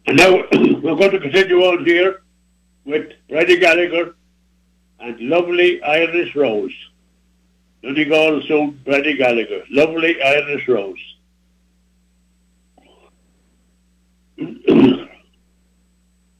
And now we're going to continue on here with Brady Gallagher and Lovely Irish Rose. Donegal soon, Brady Gallagher. Lovely Irish Rose.